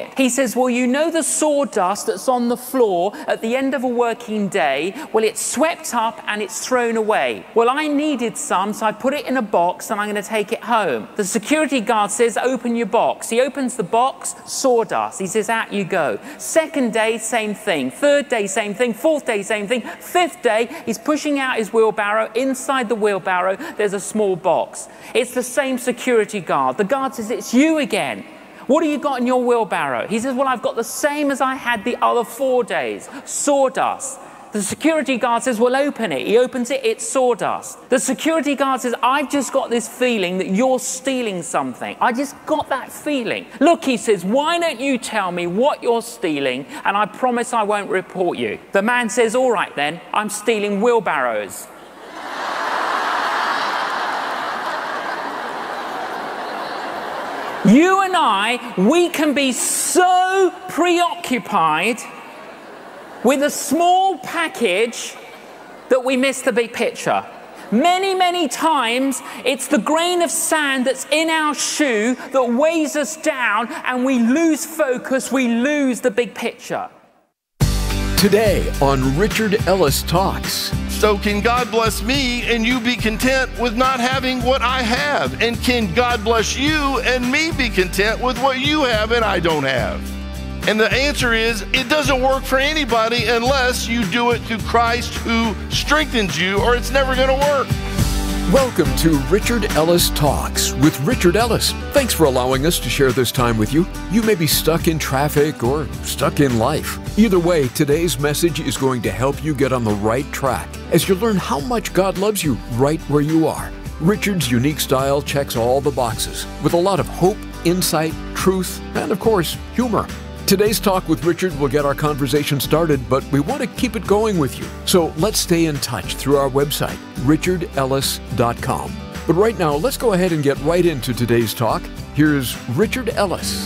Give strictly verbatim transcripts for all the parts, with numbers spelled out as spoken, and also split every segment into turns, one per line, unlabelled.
it. He says, well, you know the sawdust that's on the floor at the end of a working day? Well, it's swept up and it's thrown away. Well, I needed some, so I put it in a box and I'm going to take it home. The security guard says, open your box. He opens the box, sawdust. He says, out you go. Second day, same thing. Third day, same thing. Fourth day, same thing. Fifth day, he's pushing out his wheelbarrow. Inside the wheelbarrow, there's a small box. It's the same security guard. The guard says, it's you again. What have you got in your wheelbarrow? He says, well, I've got the same as I had the other four days, sawdust. The security guard says, well, open it. He opens it, it's sawdust. The security guard says, I've just got this feeling that you're stealing something. I just got that feeling. Look, he says, why don't you tell me what you're stealing, and I promise I won't report you. The man says, all right then, I'm stealing wheelbarrows. You and I, we can be so preoccupied with a small package that we miss the big picture. Many, many times, it's the grain of sand that's in our shoe that weighs us down, and we lose focus, we lose the big picture.
Today on Richard Ellis Talks.
So can God bless me and you be content with not having what I have? And can God bless you and me be content with what you have and I don't have? And the answer is, it doesn't work for anybody unless you do it through Christ who strengthens you, or it's never going to work.
Welcome to Richard Ellis Talks with Richard Ellis. Thanks for allowing us to share this time with you. You may be stuck in traffic or stuck in life. Either way, today's message is going to help you get on the right track as you learn how much God loves you right where you are. Richard's unique style checks all the boxes with a lot of hope, insight, truth, and of course, humor. Today's talk with Richard will get our conversation started, but we want to keep it going with you. So let's stay in touch through our website, richard ellis dot com. But right now, let's go ahead and get right into today's talk. Here's Richard Ellis.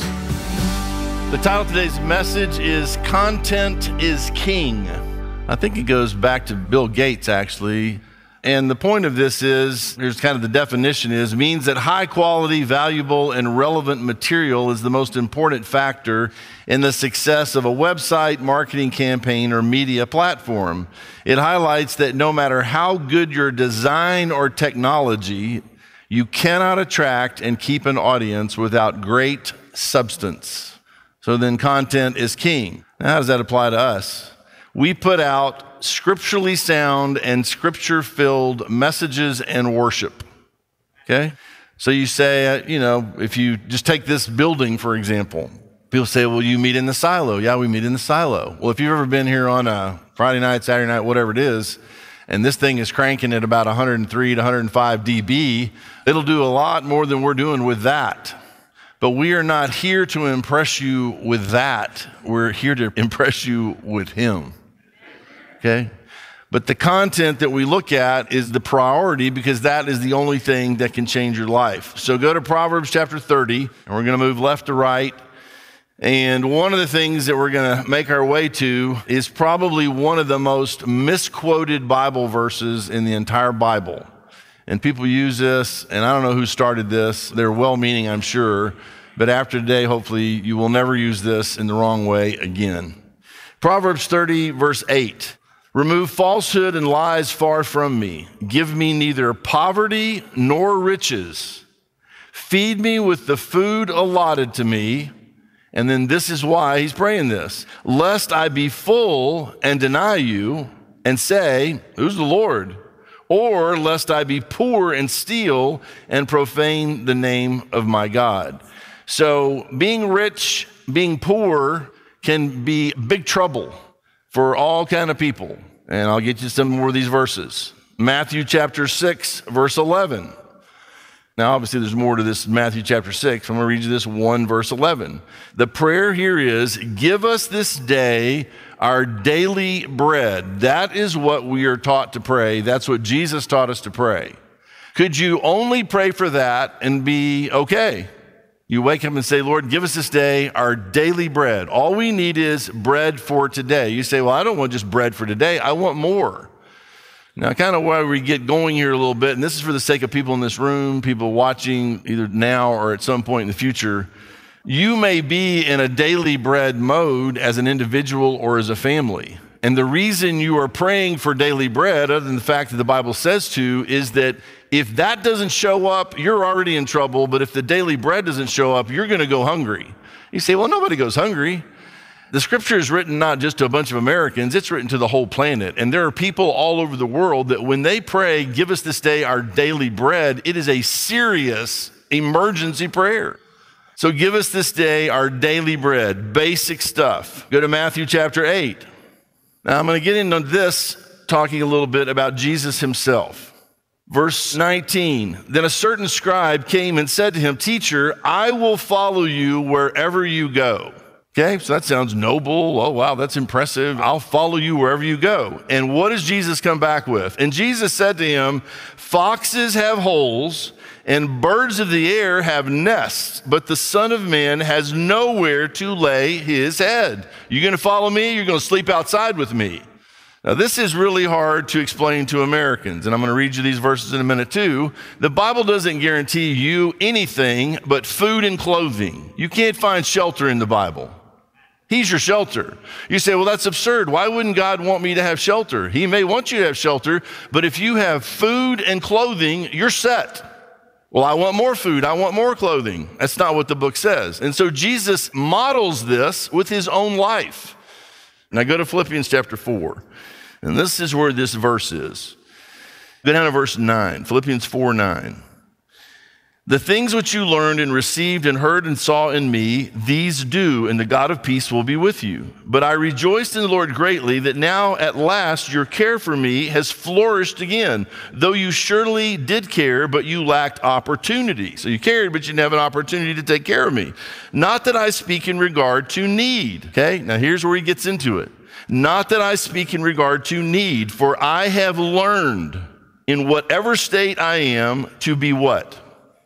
The title of today's message is Content is King. I think it goes back to Bill Gates, actually. And the point of this is, here's kind of the definition is, means that high quality, valuable, and relevant material is the most important factor in the success of a website, marketing campaign, or media platform. It highlights that no matter how good your design or technology, you cannot attract and keep an audience without great substance. So then content is king. Now, how does that apply to us? We put out scripturally sound and scripture-filled messages and worship, okay? So you say, uh, you know, if you just take this building, for example, people say, well, you meet in the silo. Yeah, we meet in the silo. Well, if you've ever been here on a Friday night, Saturday night, whatever it is, and this thing is cranking at about one hundred three to one hundred five decibels, it'll do a lot more than we're doing with that. But we are not here to impress you with that. We're here to impress you with Him. Okay? But the content that we look at is the priority, because that is the only thing that can change your life. So go to Proverbs chapter thirty, and we're going to move left to right. And one of the things that we're going to make our way to is probably one of the most misquoted Bible verses in the entire Bible. And people use this, and I don't know who started this. They're well-meaning, I'm sure. But after today, hopefully, you will never use this in the wrong way again. Proverbs thirty, verse eight. Remove falsehood and lies far from me. Give me neither poverty nor riches. Feed me with the food allotted to me. And then this is why he's praying this. Lest I be full and deny you and say, who's the Lord? Or lest I be poor and steal and profane the name of my God. So being rich, being poor can be big trouble for all kind of people. And I'll get you some more of these verses. Matthew chapter six, verse eleven. Now, obviously, there's more to this Matthew chapter six. I'm going to read you this one, verse eleven. The prayer here is, give us this day our daily bread. That is what we are taught to pray. That's what Jesus taught us to pray. Could you only pray for that and be okay? You wake up and say, Lord, give us this day our daily bread. All we need is bread for today. You say, well, I don't want just bread for today. I want more. Now, kind of where we get going here a little bit, and this is for the sake of people in this room, people watching either now or at some point in the future. You may be in a daily bread mode as an individual or as a family. And the reason you are praying for daily bread, other than the fact that the Bible says to, is that if that doesn't show up, you're already in trouble. But if the daily bread doesn't show up, you're going to go hungry. You say, well, nobody goes hungry. The scripture is written not just to a bunch of Americans, it's written to the whole planet. And there are people all over the world that when they pray, give us this day our daily bread, it is a serious emergency prayer. So give us this day our daily bread, basic stuff. Go to Matthew chapter eight. Now I'm going to get into this talking a little bit about Jesus himself. Verse nineteen, then a certain scribe came and said to him, teacher, I will follow you wherever you go. Okay, so that sounds noble. Oh, wow, that's impressive. I'll follow you wherever you go. And what does Jesus come back with? And Jesus said to him, foxes have holes and birds of the air have nests, but the Son of Man has nowhere to lay his head. You're going to follow me? You're going to sleep outside with me. Now, this is really hard to explain to Americans, and I'm going to read you these verses in a minute too. The Bible doesn't guarantee you anything but food and clothing. You can't find shelter in the Bible. He's your shelter. You say, well, that's absurd. Why wouldn't God want me to have shelter? He may want you to have shelter, but if you have food and clothing, you're set. Well, I want more food. I want more clothing. That's not what the book says. And so Jesus models this with his own life. Now go to Philippians chapter four. And this is where this verse is. Go down to verse nine, Philippians four nine. The things which you learned and received and heard and saw in me, these do, and the God of peace will be with you. But I rejoiced in the Lord greatly that now at last your care for me has flourished again, though you surely did care, but you lacked opportunity. So you cared, but you didn't have an opportunity to take care of me. Not that I speak in regard to need. Okay, now here's where he gets into it. Not that I speak in regard to need, for I have learned in whatever state I am to be what?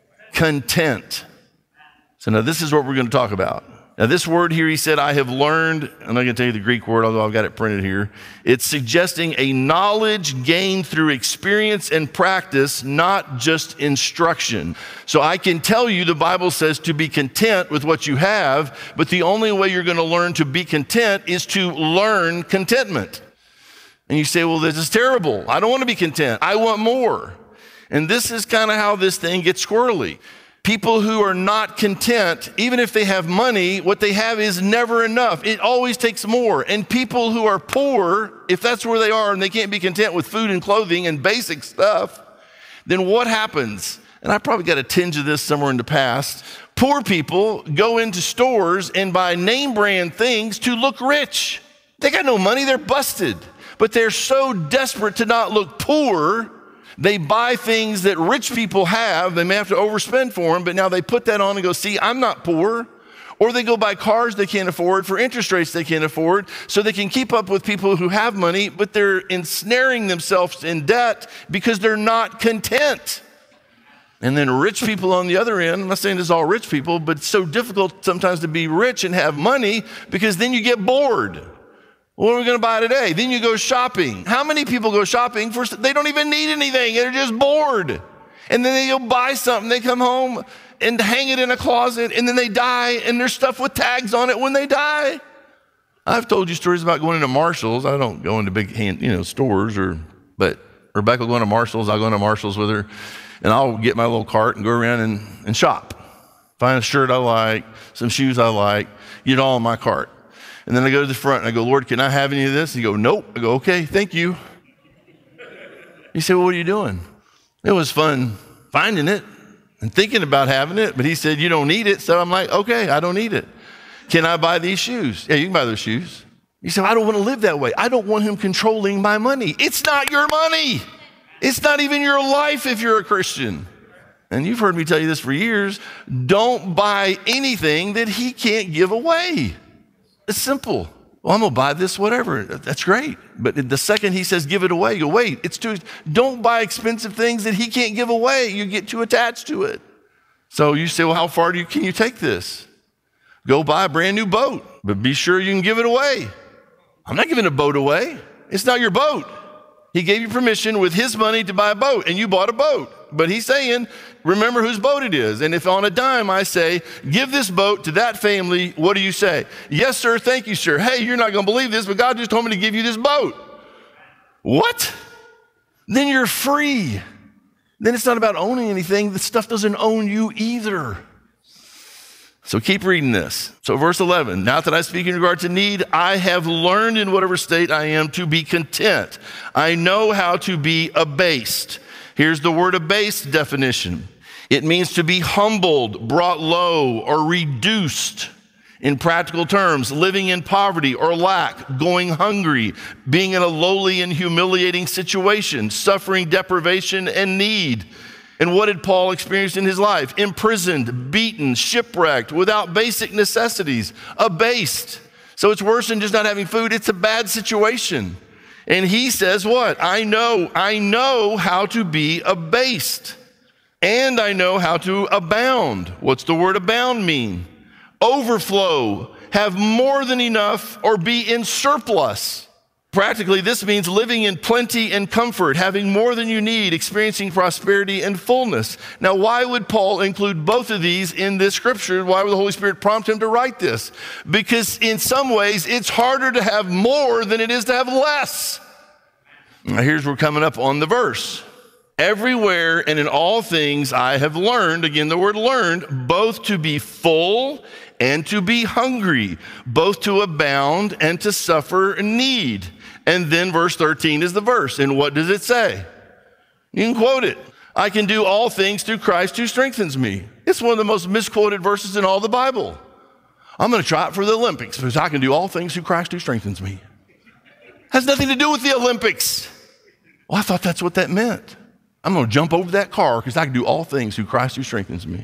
Content. So now this is what we're going to talk about. Now this word here, he said, I have learned, I'm not going to tell you the Greek word, although I've got it printed here. It's suggesting a knowledge gained through experience and practice, not just instruction. So I can tell you the Bible says to be content with what you have, but the only way you're going to learn to be content is to learn contentment. And you say, well, this is terrible. I don't want to be content. I want more. And this is kind of how this thing gets squirrely. People who are not content, even if they have money, what they have is never enough. It always takes more. And people who are poor, if that's where they are and they can't be content with food and clothing and basic stuff, then what happens? And I probably got a tinge of this somewhere in the past. Poor people go into stores and buy name brand things to look rich. They got no money, they're busted. But they're so desperate to not look poor, they buy things that rich people have. They may have to overspend for them, but now they put that on and go, see, I'm not poor. Or they go buy cars they can't afford for interest rates they can't afford so they can keep up with people who have money, but they're ensnaring themselves in debt because they're not content. And then rich people on the other end, I'm not saying this is all rich people, but it's so difficult sometimes to be rich and have money because then you get bored. What are we going to buy today? Then you go shopping. How many people go shopping for, they don't even need anything. They're just bored. And then they go buy something. They come home and hang it in a closet and then they die and there's stuff with tags on it when they die. I've told you stories about going into Marshall's. I don't go into big hand, you know, stores or, but Rebecca will go into Marshall's. I'll go into Marshall's with her and I'll get my little cart and go around and, and shop. Find a shirt I like, some shoes I like, get it all in my cart. And then I go to the front and I go, Lord, can I have any of this? And you go, nope. I go, okay, thank you. He said, well, what are you doing? It was fun finding it and thinking about having it. But he said, you don't need it. So I'm like, okay, I don't need it. Can I buy these shoes? Yeah, you can buy those shoes. He said, I don't want to live that way. I don't want him controlling my money. It's not your money. It's not even your life if you're a Christian. And you've heard me tell you this for years. Don't buy anything that he can't give away. It's simple. Well, I'm going to buy this, whatever. That's great. But the second he says, give it away, you go, wait, it's too, don't buy expensive things that he can't give away. You get too attached to it. So you say, well, how far do you, can you take this? Go buy a brand new boat, but be sure you can give it away. I'm not giving a boat away. It's not your boat. He gave you permission with his money to buy a boat and you bought a boat. But he's saying, remember whose boat it is. And if on a dime I say, give this boat to that family, what do you say? Yes, sir, thank you, sir. Hey, you're not going to believe this, but God just told me to give you this boat. What? Then you're free. Then it's not about owning anything. The stuff doesn't own you either. So keep reading this. So verse eleven, not that I speak in regard to need, I have learned in whatever state I am to be content. I know how to be abased. Here's the word abased definition. It means to be humbled, brought low, or reduced. In practical terms, living in poverty or lack, going hungry, being in a lowly and humiliating situation, suffering deprivation and need. And what did Paul experience in his life? Imprisoned, beaten, shipwrecked, without basic necessities, abased. So it's worse than just not having food. It's a bad situation. And he says what? I know, I know how to be abased. And I know how to abound. What's the word abound mean? Overflow, have more than enough, or be in surplus. Practically, this means living in plenty and comfort, having more than you need, experiencing prosperity and fullness. Now, why would Paul include both of these in this scripture? Why would the Holy Spirit prompt him to write this? Because in some ways, it's harder to have more than it is to have less. Now, here's where we're coming up on the verse. Everywhere and in all things I have learned, again the word learned, both to be full and to be hungry, both to abound and to suffer need. And then verse thirteen is the verse. And what does it say? You can quote it. I can do all things through Christ who strengthens me. It's one of the most misquoted verses in all the Bible. I'm going to try it for the Olympics because I can do all things through Christ who strengthens me. Has nothing to do with the Olympics. Well, I thought that's what that meant. I'm going to jump over that car because I can do all things through Christ who strengthens me.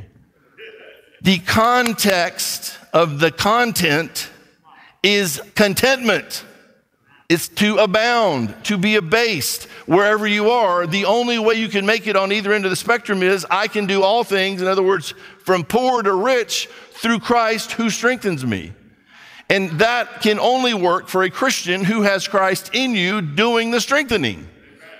The context of the content is contentment. It's to abound, to be abased. Wherever you are, the only way you can make it on either end of the spectrum is I can do all things, in other words, from poor to rich, through Christ who strengthens me. And that can only work for a Christian who has Christ in you doing the strengthening.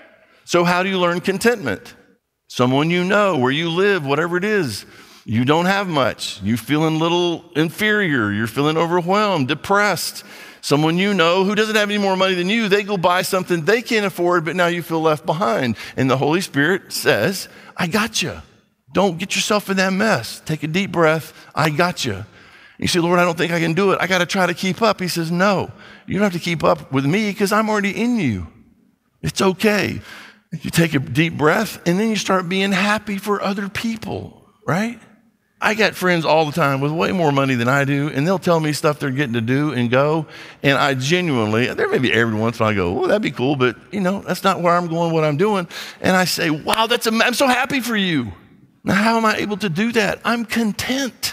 So how do you learn contentment? Someone you know, where you live, whatever it is, you don't have much. You're feeling a little inferior. You're feeling overwhelmed, depressed. Someone you know who doesn't have any more money than you, they go buy something they can't afford, but now you feel left behind. And the Holy Spirit says, I got you. Don't get yourself in that mess. Take a deep breath. I got you. You say, Lord, I don't think I can do it. I got to try to keep up. He says, no, you don't have to keep up with me because I'm already in you. It's okay. You take a deep breath and then you start being happy for other people, right? I got friends all the time with way more money than I do, and they'll tell me stuff they're getting to do and go, and I genuinely, there may be every once in a while I go, well, that'd be cool, but you know, that's not where I'm going, what I'm doing. And I say, wow, that's, am- I'm so happy for you. Now, how am I able to do that? I'm content.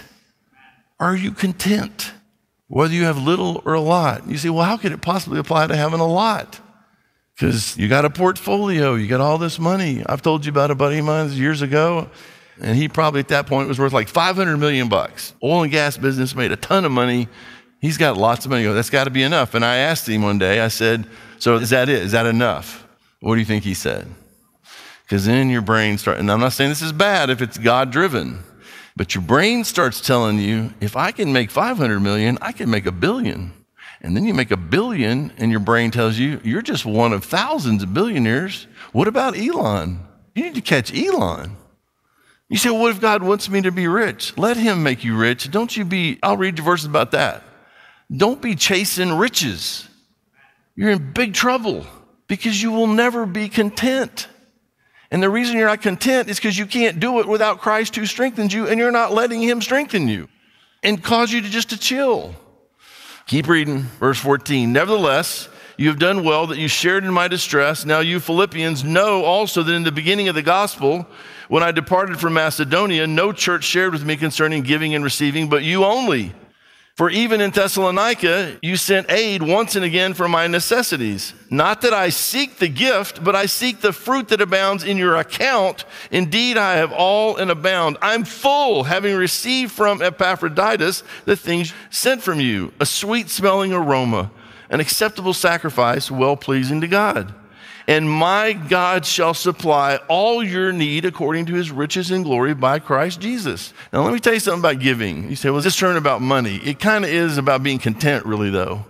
Are you content? Whether you have little or a lot. You say, well, how could it possibly apply to having a lot? Because you got a portfolio, you got all this money. I've told you about a buddy of mine years ago, and he probably at that point was worth like five hundred million bucks. Oil and gas business, made a ton of money. He's got lots of money. That's got to be enough. And I asked him one day, I said, so is that it? Is that enough? What do you think he said? Because then your brain starts, and I'm not saying this is bad if it's God-driven, but your brain starts telling you, if I can make five hundred million, I can make a billion. And then you make a billion and your brain tells you, you're just one of thousands of billionaires. What about Elon? You need to catch Elon. You say, well, what if God wants me to be rich? Let him make you rich. Don't you be, I'll read you verses about that. Don't be chasing riches. You're in big trouble because you will never be content. And the reason you're not content is because you can't do it without Christ who strengthens you, and you're not letting him strengthen you and cause you to just to chill. Keep reading, verse fourteen. Nevertheless, you have done well that you shared in my distress. Now you Philippians know also that in the beginning of the gospel, when I departed from Macedonia, no church shared with me concerning giving and receiving, but you only. For even in Thessalonica, you sent aid once and again for my necessities. Not that I seek the gift, but I seek the fruit that abounds in your account. Indeed, I have all and abound. I'm full, having received from Epaphroditus the things sent from you, a sweet-smelling aroma, an acceptable sacrifice, well-pleasing to God. and my God shall supply all your need according to his riches and glory by Christ Jesus. Now, let me tell you something about giving. You say, well, is this sermon about money? It kind of is about being content, really, though.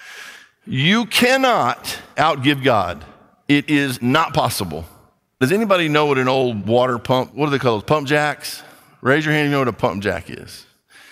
You cannot outgive God. It is not possible. Does anybody know what an old water pump, what do they call those, pump jacks? Raise your hand if you know what a pump jack is.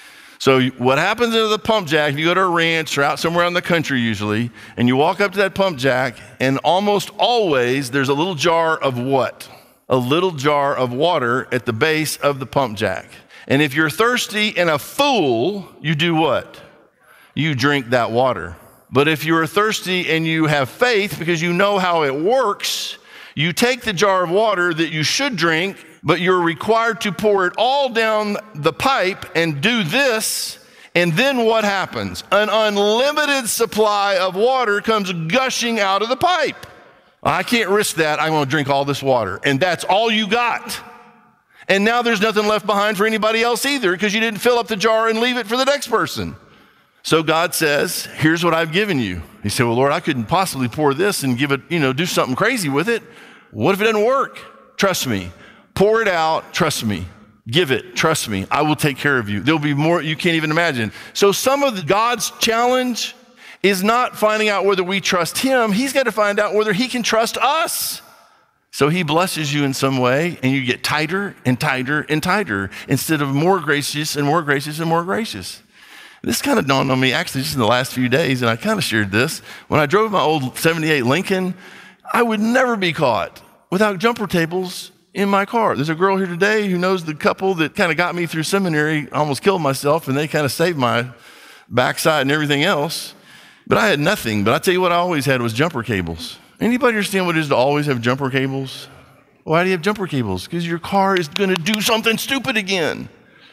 So what happens to the pump jack, if you go to a ranch or out somewhere in the country usually, and you walk up to that pump jack, and almost always there's a little jar of what? A little jar of water at the base of the pump jack. And if you're thirsty and a fool, you do what? You drink that water. But if you're thirsty and you have faith because you know how it works, you take the jar of water that you should drink, but you're required to pour it all down the pipe and do this, and then what happens? An unlimited supply of water comes gushing out of the pipe. I can't risk that. I'm going to drink all this water, and that's all you got. And now there's nothing left behind for anybody else either because you didn't fill up the jar and leave it for the next person. So God says, here's what I've given you. He said, well, Lord, I couldn't possibly pour this and give it, you know, do something crazy with it. What if it doesn't work? Trust me. Pour it out, trust me. Give it, trust me. I will take care of you. There'll be more you can't even imagine. So some of God's challenge is not finding out whether we trust him. He's got to find out whether he can trust us. So he blesses you in some way, and you get tighter and tighter and tighter instead of more gracious and more gracious and more gracious. This kind of dawned on me actually just in the last few days, and I kind of shared this. When I drove my old seventy-eight Lincoln, I would never be caught without jumper tables in my car. There's a girl here today who knows the couple that kind of got me through seminary, almost killed myself, and they kind of saved my backside and everything else. But I had nothing. But I tell you what I always had was jumper cables. Anybody understand what it is to always have jumper cables? Why do you have jumper cables? Because your car is going to do something stupid again.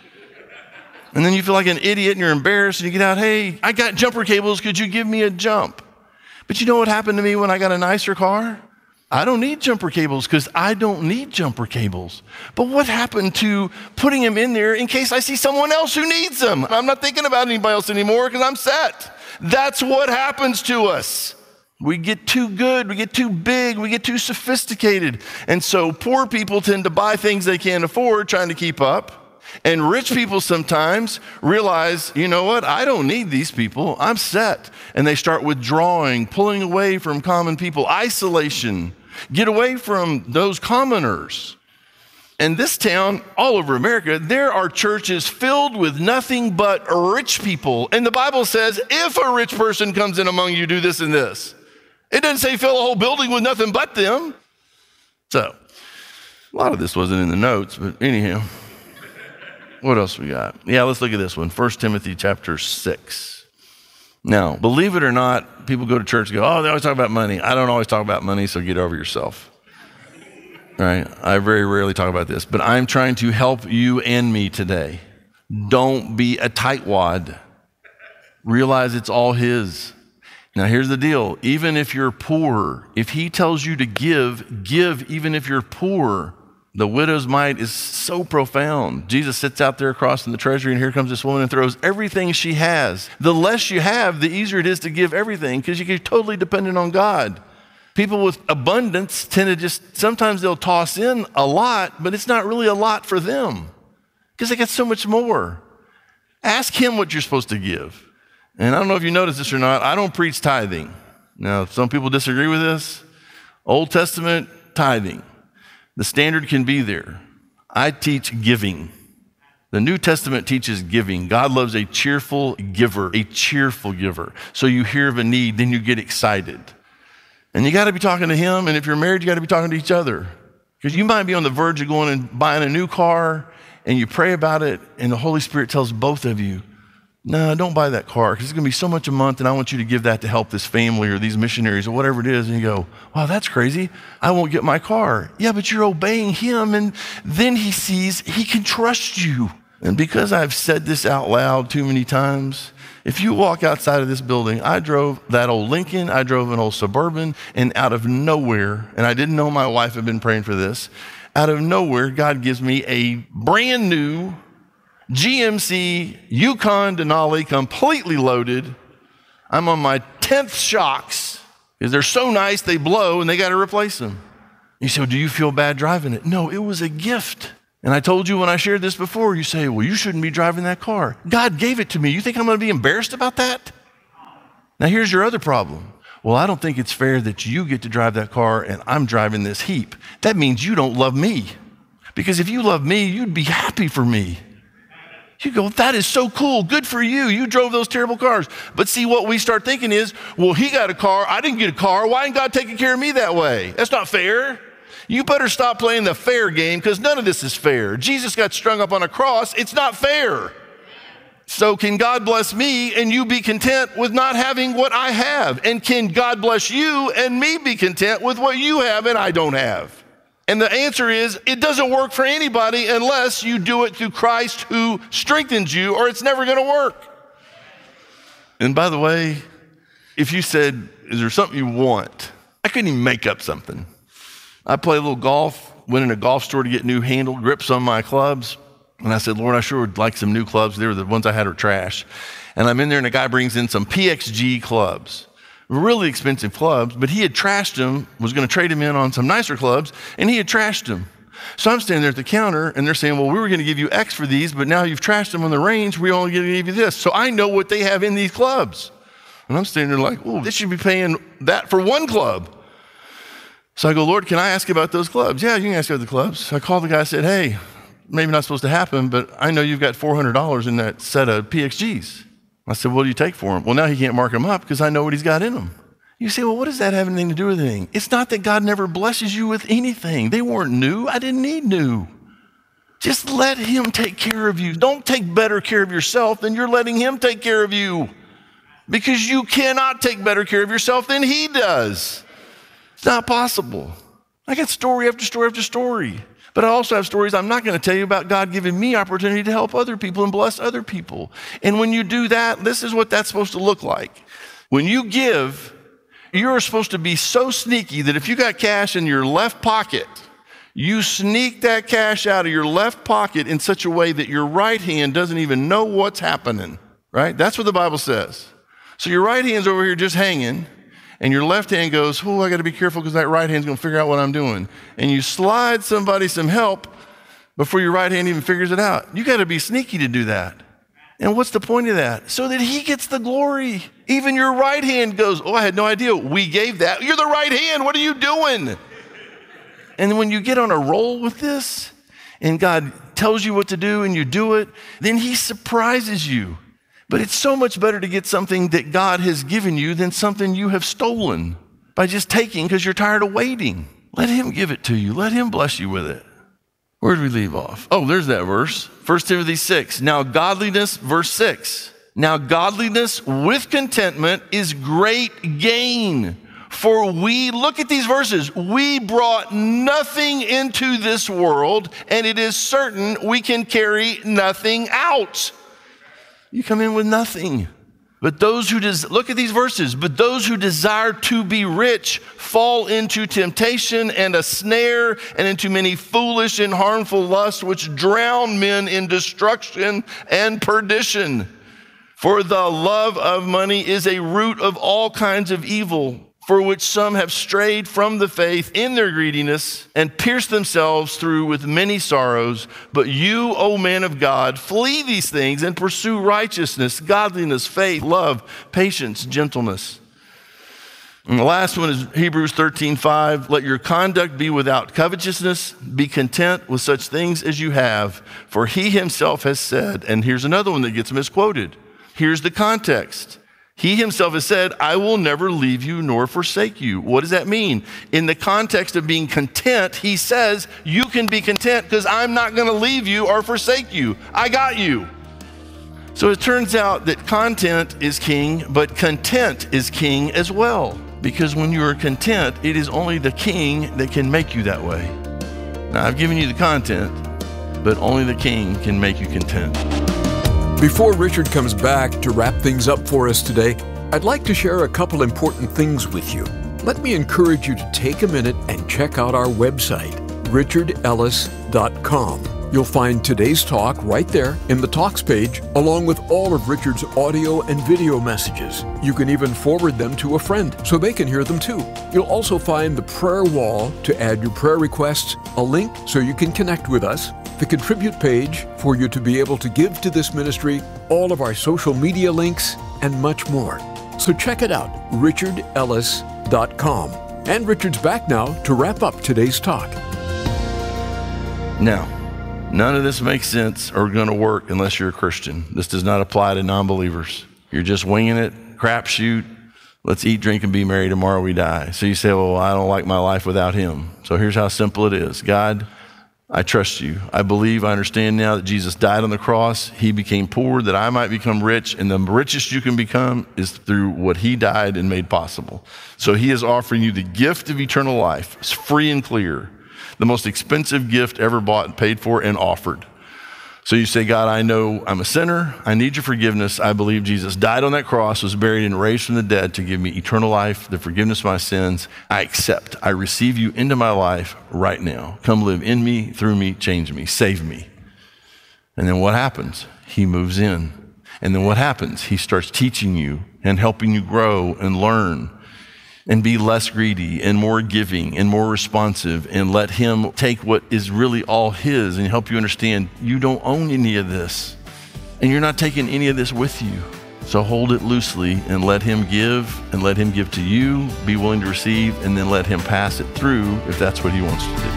And then you feel like an idiot and you're embarrassed and you get out, hey, I got jumper cables. Could you give me a jump? But you know what happened to me when I got a nicer car? I don't need jumper cables because I don't need jumper cables. But what happened to putting them in there in case I see someone else who needs them? I'm not thinking about anybody else anymore because I'm set. That's what happens to us. We get too good, we get too big, we get too sophisticated. And so poor people tend to buy things they can't afford, trying to keep up. And rich people sometimes realize, you know what, I don't need these people, I'm set. And they start withdrawing, pulling away from common people, isolation, get away from those commoners. In this town, all over America, there are churches filled with nothing but rich people. And the Bible says, if a rich person comes in among you, do this and this. It doesn't say fill a whole building with nothing but them. So, a lot of this wasn't in the notes, but anyhow. What else we got? Yeah, let's look at this one. First Timothy chapter six. Now, believe it or not, people go to church and go, oh, they always talk about money. I don't always talk about money, so get over yourself. All right? I very rarely talk about this, but I'm trying to help you and me today. Don't be a tightwad. Realize it's all his. Now, here's the deal. Even if you're poor, if he tells you to give, give even if you're poor. The widow's mite is so profound. Jesus sits out there across in the treasury, and here comes this woman and throws everything she has. The less you have, the easier it is to give everything because you're totally dependent on God. People with abundance tend to just, sometimes they'll toss in a lot, but it's not really a lot for them because they got so much more. Ask him what you're supposed to give. And I don't know if you noticed this or not, I don't preach tithing. Now, some people disagree with this. Old Testament tithing. The standard can be there. I teach giving. The New Testament teaches giving. God loves a cheerful giver, a cheerful giver. So you hear of a need, then you get excited. And you got to be talking to him, and if you're married, you got to be talking to each other. Because you might be on the verge of going and buying a new car, and you pray about it, and the Holy Spirit tells both of you, no, don't buy that car because it's going to be so much a month and I want you to give that to help this family or these missionaries or whatever it is. And you go, wow, that's crazy. I won't get my car. Yeah, but you're obeying him. And then he sees he can trust you. And because I've said this out loud too many times, if you walk outside of this building, I drove that old Lincoln, I drove an old Suburban, and out of nowhere, and I didn't know my wife had been praying for this, out of nowhere, God gives me a brand new G M C Yukon Denali, completely loaded. I'm on my tenth shocks. because they're so nice they blow and they got to replace them. You say, well, do you feel bad driving it? No, it was a gift. And I told you when I shared this before, you say, well, you shouldn't be driving that car. God gave it to me. You think I'm going to be embarrassed about that? Now here's your other problem. Well, I don't think it's fair that you get to drive that car and I'm driving this heap. That means you don't love me. Because if you love me, you'd be happy for me. You go, that is so cool. Good for you. You drove those terrible cars. But see, what we start thinking is, well, he got a car. I didn't get a car. Why ain't God taking care of me that way? That's not fair. You better stop playing the fair game because none of this is fair. Jesus got strung up on a cross. It's not fair. So can God bless me and you be content with not having what I have? And can God bless you and me be content with what you have and I don't have? And the answer is, it doesn't work for anybody unless you do it through Christ who strengthens you, or it's never going to work. And by the way, if you said, is there something you want? I couldn't even make up something. I play a little golf, went in a golf store to get new handle grips on my clubs. And I said, Lord, I sure would like some new clubs. They were the ones I had were trash. And I'm in there and a guy brings in some P X G clubs, really expensive clubs, but he had trashed them, was going to trade them in on some nicer clubs, and he had trashed them. So I'm standing there at the counter and they're saying, well, we were going to give you X for these, but now you've trashed them on the range. We're only going to give you this. So I know what they have in these clubs. And I'm standing there like, oh, they should be paying that for one club. So I go, Lord, can I ask about those clubs? Yeah, you can ask about the clubs. So I called the guy and said, hey, maybe not supposed to happen, but I know you've got four hundred dollars in that set of P X Gs. I said, what do you take for them? Well, now he can't mark them up because I know what he's got in them. You say, well, what does that have anything to do with anything? It's not that God never blesses you with anything. They weren't new. I didn't need new. Just let him take care of you. Don't take better care of yourself than you're letting him take care of you, because you cannot take better care of yourself than he does. It's not possible. I got story after story after story. But I also have stories I'm not going to tell you about God giving me opportunity to help other people and bless other people. And when you do that, this is what that's supposed to look like. When you give, you're supposed to be so sneaky that if you got cash in your left pocket, you sneak that cash out of your left pocket in such a way that your right hand doesn't even know what's happening, right? That's what the Bible says. So your right hand's over here just hanging, and your left hand goes, oh, I got to be careful because that right hand's going to figure out what I'm doing. And you slide somebody some help before your right hand even figures it out. You got to be sneaky to do that. And what's the point of that? So that he gets the glory. Even your right hand goes, oh, I had no idea we gave that. You're the right hand. What are you doing? And when you get on a roll with this and God tells you what to do and you do it, then he surprises you. But it's so much better to get something that God has given you than something you have stolen by just taking because you're tired of waiting. Let him give it to you. Let him bless you with it. Where did we leave off? Oh, there's that verse. First Timothy six. Now godliness, verse six. Now godliness with contentment is great gain. For we, look at these verses, we brought nothing into this world, and it is certain we can carry nothing out. You come in with nothing. But those who, des- look at these verses, but those who desire to be rich fall into temptation and a snare and into many foolish and harmful lusts which drown men in destruction and perdition. For the love of money is a root of all kinds of evil, for which some have strayed from the faith in their greediness and pierced themselves through with many sorrows. But you, O man of God, flee these things and pursue righteousness, godliness, faith, love, patience, gentleness. And the last one is Hebrews thirteen five. Let your conduct be without covetousness. Be content with such things as you have. For he himself has said, and here's another one that gets misquoted. Here's the context. He himself has said, I will never leave you nor forsake you. What does that mean? In the context of being content, he says, you can be content because I'm not going to leave you or forsake you. I got you. So it turns out that content is king, but content is king as well. Because when you are content, it is only the king that can make you that way. Now, I've given you the content, but only the king can make you content.
Before Richard comes back to wrap things up for us today, I'd like to share a couple important things with you. Let me encourage you to take a minute and check out our website, richard ellis dot com. You'll find today's talk right there in the Talks page, along with all of Richard's audio and video messages. You can even forward them to a friend so they can hear them too. You'll also find the prayer wall to add your prayer requests, a link so you can connect with us, the Contribute page for you to be able to give to this ministry, all of our social media links, and much more. So check it out, richard ellis dot com. And Richard's back now to wrap up today's talk.
Now, none of this makes sense or going to work unless you're a Christian. This does not apply to non-believers. You're just winging it, crapshoot. Let's eat, drink, and be merry. Tomorrow we die. So you say, well, I don't like my life without him. So here's how simple it is. God, I trust you. I believe, I understand now that Jesus died on the cross. He became poor that I might become rich. And the richest you can become is through what he died and made possible. So he is offering you the gift of eternal life. It's free and clear. The most expensive gift ever bought and paid for and offered. So you say, God, I know I'm a sinner. I need your forgiveness. I believe Jesus died on that cross, was buried and raised from the dead to give me eternal life, the forgiveness of my sins. I accept. I receive you into my life right now. Come live in me, through me, change me, save me. And then what happens? He moves in. And then what happens? He starts teaching you and helping you grow and learn and be less greedy and more giving and more responsive, and let him take what is really all his and help you understand you don't own any of this and you're not taking any of this with you. So hold it loosely and let him give, and let him give to you, be willing to receive, and then let him pass it through if that's what he wants to do.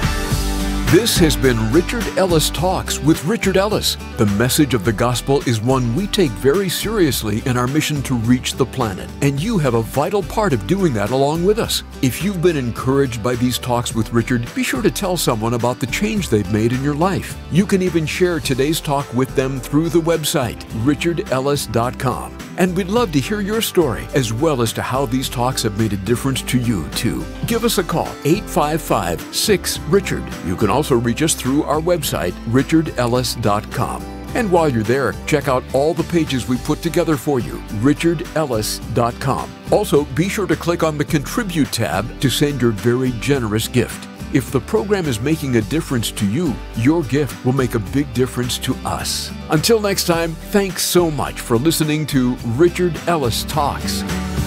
This has been Richard Ellis Talks with Richard Ellis. The message of the gospel is one we take very seriously in our mission to reach the planet, and you have a vital part of doing that along with us. If you've been encouraged by these talks with Richard, be sure to tell someone about the change they've made in your life. You can even share today's talk with them through the website, richard ellis dot com. And we'd love to hear your story, as well as to how these talks have made a difference to you, too. Give us a call, eight five five, six, Richard. You can also reach us through our website, richard ellis dot com. And while you're there, check out all the pages we put together for you, richard ellis dot com. Also, be sure to click on the Contribute tab to send your very generous gift. If the program is making a difference to you, your gift will make a big difference to us. Until next time, thanks so much for listening to Richard Ellis Talks.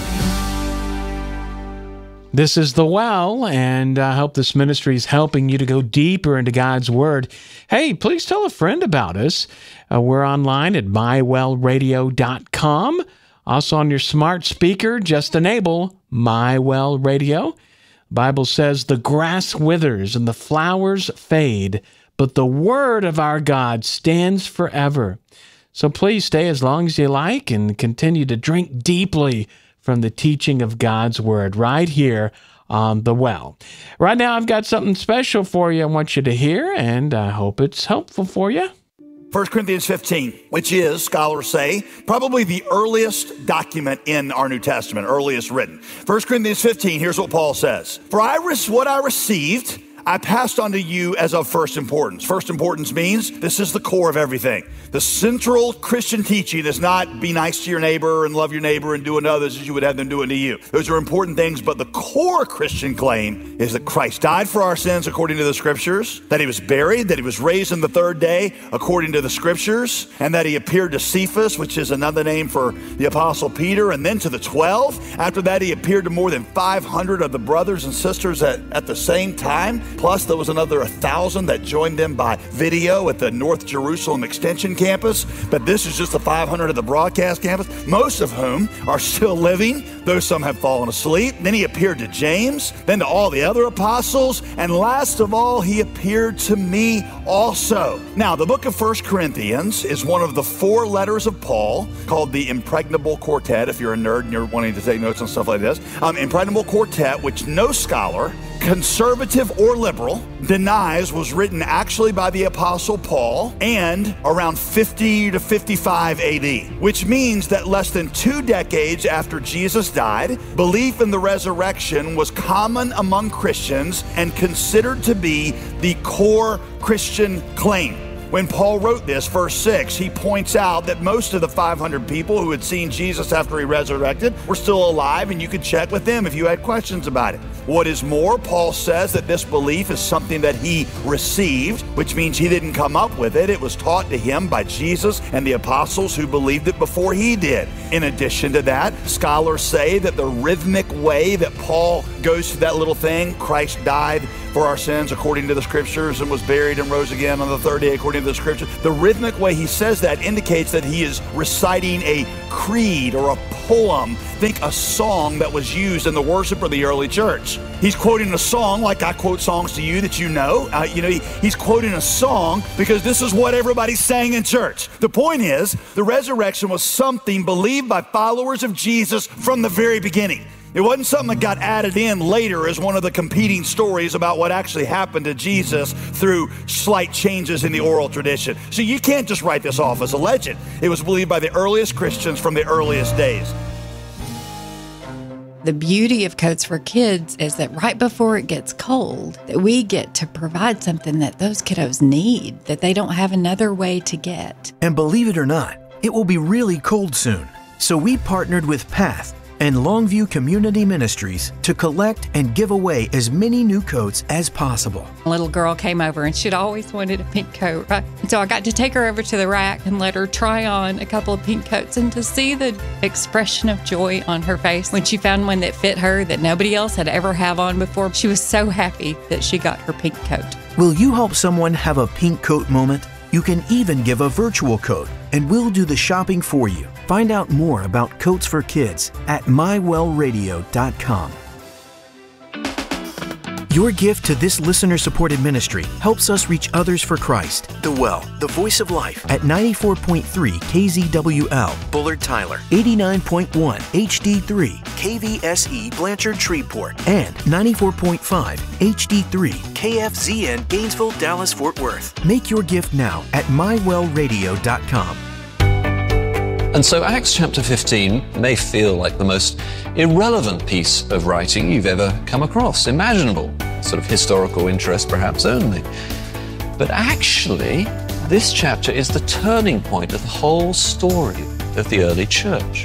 This is The Well, and I hope this ministry is helping you to go deeper into God's Word. Hey, please tell a friend about us. Uh, we're online at my well radio dot com. Also on your smart speaker, just enable MyWell Radio. Bible says the grass withers and the flowers fade, but the word of our God stands forever. So please stay as long as you like and continue to drink deeply from the teaching of God's word right here on The Well. Right now, I've got something special for you I want you to hear, and I hope it's helpful for you.
First Corinthians fifteen, which is, scholars say, probably the earliest document in our New Testament, earliest written. First Corinthians fifteen, here's what Paul says. For I res- what I received, I passed on to you as of first importance. First importance means this is the core of everything. The central Christian teaching is not be nice to your neighbor and love your neighbor and do unto others as you would have them do unto you. Those are important things, but the core Christian claim is that Christ died for our sins according to the Scriptures, that he was buried, that he was raised on the third day according to the Scriptures, and that he appeared to Cephas, which is another name for the Apostle Peter, and then to the twelve. After that, he appeared to more than five hundred of the brothers and sisters at, at the same time. Plus, there was another one thousand that joined them by video at the North Jerusalem Extension Campus. But this is just the five hundred of the broadcast campus, most of whom are still living, though some have fallen asleep. Then he appeared to James, then to all the other apostles, and last of all, he appeared to me also. Now, the book of First Corinthians is one of the four letters of Paul called the Impregnable Quartet, if you're a nerd and you're wanting to take notes on stuff like this. Um, Impregnable Quartet, which no scholar, conservative or liberal, denies was written actually by the Apostle Paul and around fifty to fifty-five A D, which means that less than two decades after Jesus died, belief in the resurrection was common among Christians and considered to be the core Christian claim. When Paul wrote this, verse six, he points out that most of the five hundred people who had seen Jesus after he resurrected were still alive, and you could check with them if you had questions about it. What is more, Paul says that this belief is something that he received, which means he didn't come up with it. It was taught to him by Jesus and the apostles who believed it before he did. In addition to that, scholars say that the rhythmic way that Paul goes through that little thing, Christ died for our sins according to the scriptures and was buried and rose again on the third day according to the scriptures. The rhythmic way he says that indicates that he is reciting a creed or a poem. Think a song that was used in the worship of the early church. He's quoting a song like I quote songs to you that you know. Uh, you know, he, he's quoting a song because this is what everybody sang in church. The point is, the resurrection was something believed by followers of Jesus from the very beginning. It wasn't something that got added in later as one of the competing stories about what actually happened to Jesus through slight changes in the oral tradition. So you can't just write this off as a legend. It was believed by the earliest Christians from the earliest days.
The beauty of Coats for Kids is that right before it gets cold, that we get to provide something that those kiddos need, that they don't have another way to get.
And believe it or not, it will be really cold soon. So we partnered with Path and Longview Community Ministries to collect and give away as many new coats as possible.
A little girl came over and she'd always wanted a pink coat, right? And so I got to take her over to the rack and let her try on a couple of pink coats, and to see the expression of joy on her face when she found one that fit her that nobody else had ever have on before. She was so happy that she got her pink coat.
Will you help someone have a pink coat moment? You can even give a virtual coat, and we'll do the shopping for you. Find out more about Coats for Kids at my well radio dot com. Your gift to this listener-supported ministry helps us reach others for Christ. The Well, the Voice of Life, at ninety-four point three K Z W L, Bullard Tyler, eighty-nine point one H D three K V S E Blanchard Shreveport, and ninety-four point five H D three K F Z N Gainesville, Dallas, Fort Worth. Make your gift now at my well radio dot com.
And so Acts chapter fifteen may feel like the most irrelevant piece of writing you've ever come across, imaginable, sort of historical interest perhaps only. But actually, this chapter is the turning point of the whole story of the early church.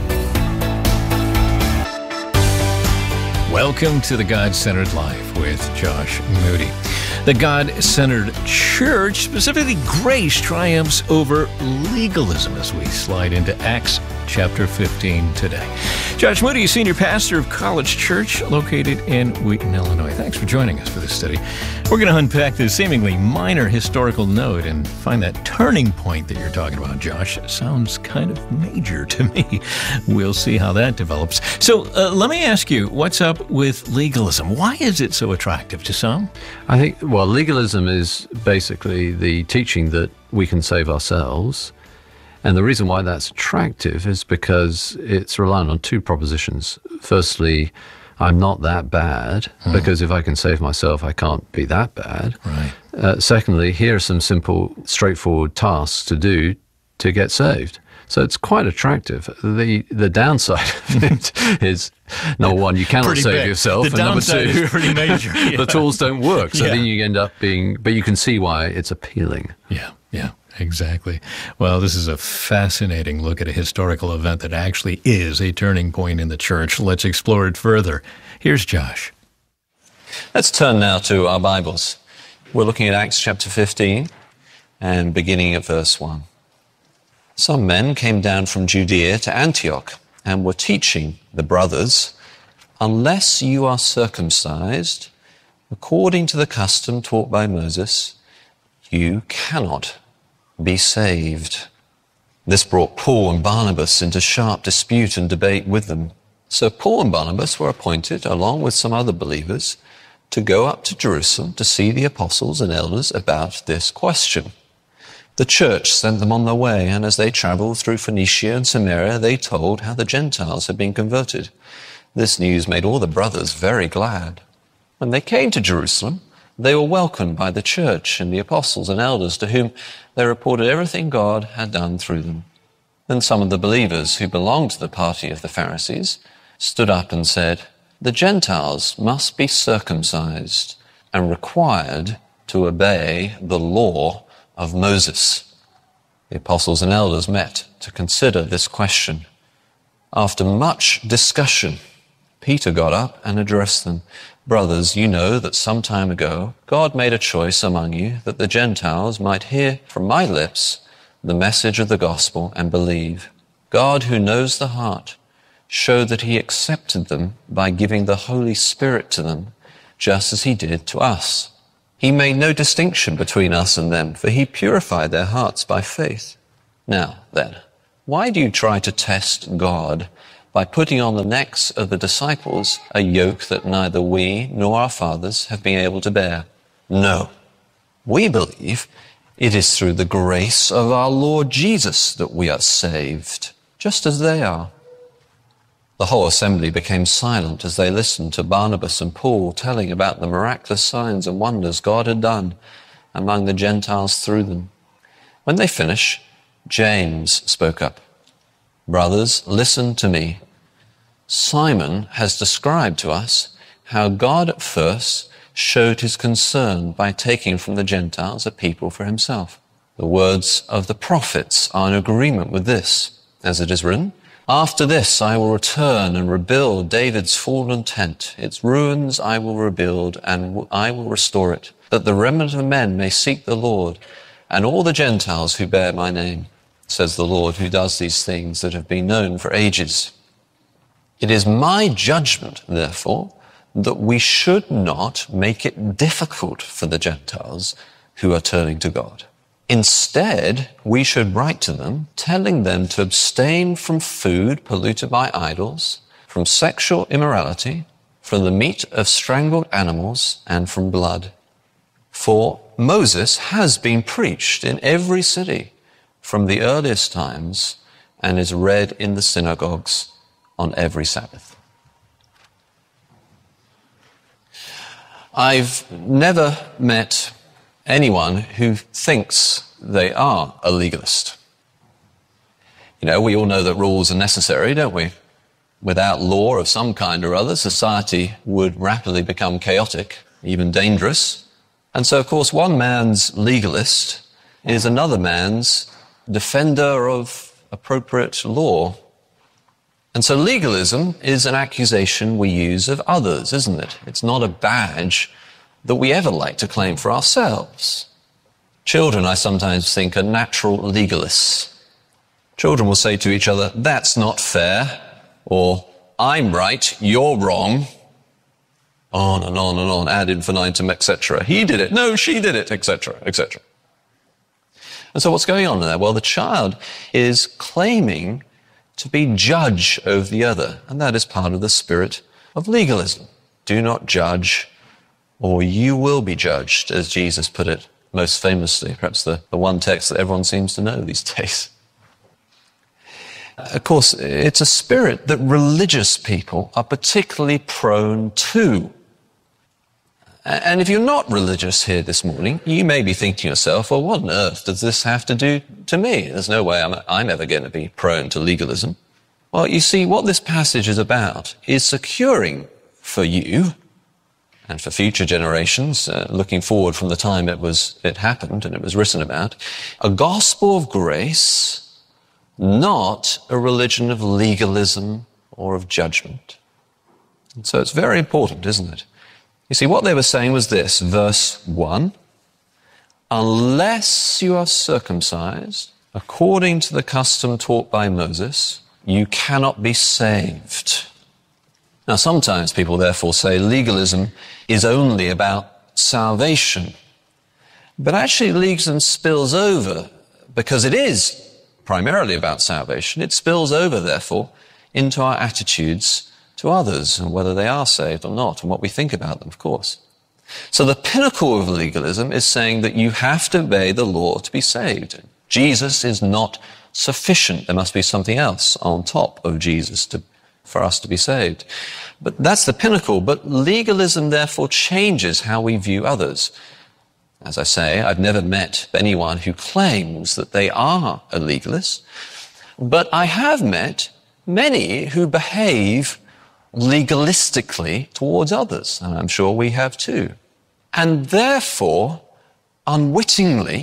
Welcome to the God-Centered Life with Josh Moody. The God-Centered Church, specifically grace, triumphs over legalism as we slide into Acts chapter fifteen today. Josh Moody, senior pastor of College Church located in Wheaton, Illinois. Thanks for joining us for this study. We're going to unpack this seemingly minor historical note and find that turning point that you're talking about, Josh. It sounds kind of major to me. We'll see how that develops. So uh, let me ask you, what's up with legalism? Why is it so attractive to some?
I think, well, legalism is basically the teaching that we can save ourselves. And the reason why that's attractive is because it's reliant on two propositions. Firstly, I'm not that bad, hmm. because if I can save myself, I can't be that bad.
Right.
Uh, secondly, here are some simple, straightforward tasks to do to get saved. So it's quite attractive. The the downside of it is, number one, you cannot save big. yourself.
The
and number
downside
two,
is pretty major. Yeah.
The tools don't work. So
yeah.
then you end up being, but you can see why it's appealing.
Yeah, yeah. Exactly. Well, this is a fascinating look at a historical event that actually is a turning point in the church. Let's explore it further. Here's Josh.
Let's turn now to our Bibles. We're looking at Acts chapter fifteen and beginning at verse one. Some men came down from Judea to Antioch and were teaching the brothers, unless you are circumcised according to the custom taught by Moses, you cannot be saved. This brought Paul and Barnabas into sharp dispute and debate with them. So Paul and Barnabas were appointed, along with some other believers, to go up to Jerusalem to see the apostles and elders about this question. The church sent them on their way, and as they traveled through Phoenicia and Samaria, they told how the Gentiles had been converted. This news made all the brothers very glad. When they came to Jerusalem, they were welcomed by the church and the apostles and elders, to whom they reported everything God had done through them. Then some of the believers who belonged to the party of the Pharisees stood up and said, the Gentiles must be circumcised and required to obey the law of Moses. The apostles and elders met to consider this question. After much discussion, Peter got up and addressed them. Brothers, you know that some time ago God made a choice among you that the Gentiles might hear from my lips the message of the gospel and believe. God, who knows the heart, showed that he accepted them by giving the Holy Spirit to them, just as he did to us. He made no distinction between us and them, for he purified their hearts by faith. Now then, why do you try to test God by putting on the necks of the disciples a yoke that neither we nor our fathers have been able to bear? No, we believe it is through the grace of our Lord Jesus that we are saved, just as they are. The whole assembly became silent as they listened to Barnabas and Paul telling about the miraculous signs and wonders God had done among the Gentiles through them. When they finished, James spoke up. Brothers, listen to me. Simon has described to us how God at first showed his concern by taking from the Gentiles a people for himself. The words of the prophets are in agreement with this, as it is written, after this I will return and rebuild David's fallen tent. Its ruins I will rebuild and I will restore it, that the remnant of men may seek the Lord and all the Gentiles who bear my name, says the Lord, who does these things that have been known for ages. It is my judgment, therefore, that we should not make it difficult for the Gentiles who are turning to God. Instead, we should write to them, telling them to abstain from food polluted by idols, from sexual immorality, from the meat of strangled animals, and from blood. For Moses has been preached in every city from the earliest times and is read in the synagogues on every Sabbath. I've never met anyone who thinks they are a legalist. You know, we all know that rules are necessary, don't we? Without law of some kind or other, society would rapidly become chaotic, even dangerous. And so, of course, one man's legalist is another man's defender of appropriate law. And so legalism is an accusation we use of others, isn't it? It's not a badge that we ever like to claim for ourselves. Children, I sometimes think, are natural legalists. Children will say to each other, that's not fair, or I'm right, you're wrong, on and on and on, ad infinitum, et cetera. He did it, no, she did it, et cetera, et cetera. And so what's going on there? Well, the child is claiming to be judge over the other, and that is part of the spirit of legalism. Do not judge, or you will be judged, as Jesus put it most famously, perhaps the, the one text that everyone seems to know these days. Of course, it's a spirit that religious people are particularly prone to. And if you're not religious here this morning, you may be thinking to yourself, well, what on earth does this have to do to me? There's no way I'm, I'm ever going to be prone to legalism. Well, you see, what this passage is about is securing for you and for future generations, uh, looking forward from the time it was it happened and it was written about, a gospel of grace, not a religion of legalism or of judgment. And so it's very important, isn't it? You see, what they were saying was this, verse one, unless you are circumcised according to the custom taught by Moses, you cannot be saved. Now, sometimes people therefore say legalism is only about salvation. But actually legalism spills over, because it is primarily about salvation. It spills over, therefore, into our attitudes to others, and whether they are saved or not, and what we think about them, of course. So the pinnacle of legalism is saying that you have to obey the law to be saved. Jesus is not sufficient. There must be something else on top of Jesus to, for us to be saved. But that's the pinnacle. But legalism, therefore, changes how we view others. As I say, I've never met anyone who claims that they are a legalist, but I have met many who behave legalistically towards others, and I'm sure we have too. And therefore, unwittingly,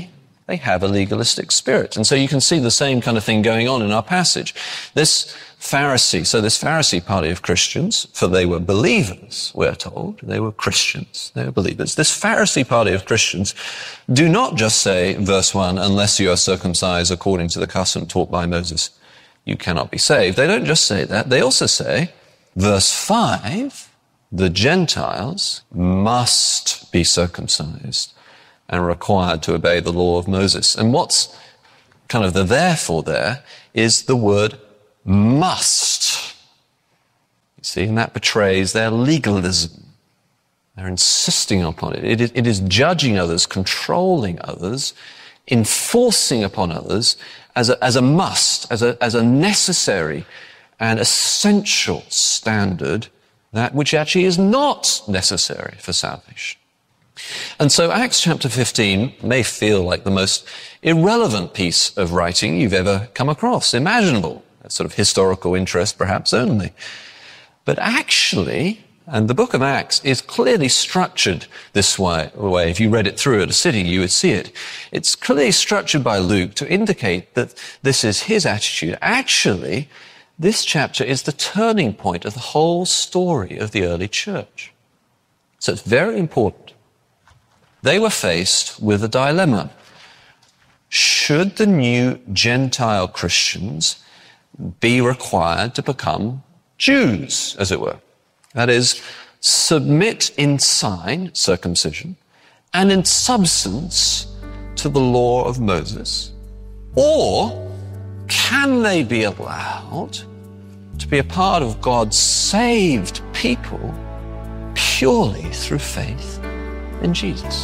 They have a legalistic spirit. And so you can see the same kind of thing going on in our passage. This Pharisee, so this Pharisee party of Christians, for they were believers, we're told. They were Christians. They were believers. This Pharisee party of Christians do not just say, verse one, unless you are circumcised according to the custom taught by Moses, you cannot be saved. They don't just say that. They also say, verse five, the Gentiles must be circumcised and required to obey the law of Moses. And what's kind of the therefore there is the word must. You see, and that betrays their legalism. They're insisting upon it. It is, it is judging others, controlling others, enforcing upon others as a, as a must, as a, as a necessary and essential standard, that which actually is not necessary for salvation. And so Acts chapter fifteen may feel like the most irrelevant piece of writing you've ever come across, imaginable, a sort of historical interest perhaps only. But actually, and the book of Acts is clearly structured this way, way. If you read it through at a sitting, you would see it. It's clearly structured by Luke to indicate that this is his attitude. Actually, this chapter is the turning point of the whole story of the early church. So it's very important. They were faced with a dilemma. Should the new Gentile Christians be required to become Jews, as it were? That is, submit in sign, circumcision, and in substance to the law of Moses? Or can they be allowed to be a part of God's saved people purely through faith in Jesus?